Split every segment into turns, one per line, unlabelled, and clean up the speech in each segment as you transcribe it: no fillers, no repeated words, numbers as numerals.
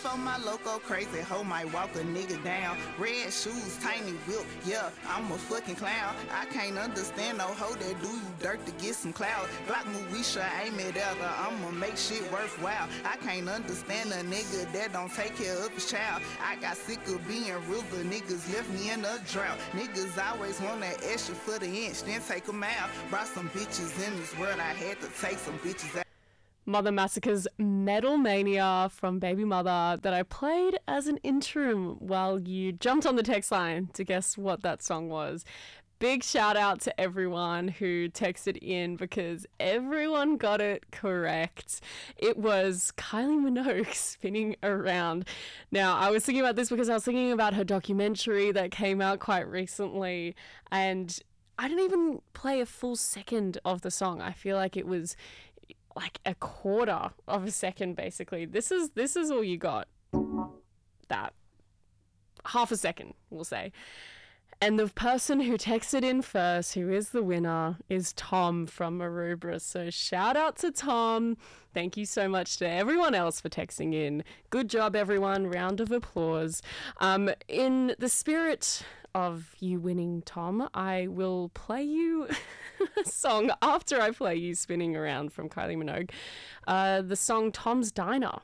before my loco crazy hoe might walk a nigga down. Red shoes, tiny whip, yeah, I'm a fucking clown. I can't understand no hoe that do you dirt to get some clout. Glock Moesha, aim it at her, I'ma make shit worthwhile. I can't understand a nigga that don't take care of his child. I got sick of being river, niggas left me in a drought. Niggas always want that extra for the inch, then take 'em out. Brought some bitches in this world, I had to take some bitches out.
Mother Massacre's Metal Mania from Baby Mother that I played as an interim while you jumped on the text line to guess what that song was. Big shout out to everyone who texted in because everyone got it correct. It was Kylie Minogue, Spinning Around. Now, I was thinking about this because I was thinking about her documentary that came out quite recently, and I didn't even play a full second of the song. I feel like it was like a quarter of a second, basically. This is all you got. That. Half a second, we'll say. And the person who texted in first, who is the winner, is Tom from Maroubra. So shout out to Tom. Thank you so much to everyone else for texting in. Good job, everyone. Round of applause. In the spirit of you winning, Tom, I will play you a song after I play you Spinning Around from Kylie Minogue. The song Tom's Diner.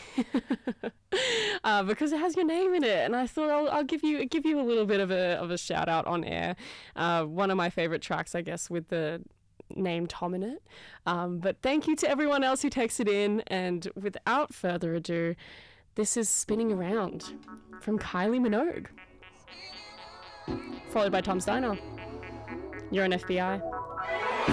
Because it has your name in it, and I thought I'll give you a little bit of a shout out on air. One of my favorite tracks, I guess, with the name Tom in it. But thank you to everyone else who texted in, and without further ado, this is Spinning Around from Kylie Minogue, followed by Tom's Diner. You're on FBI.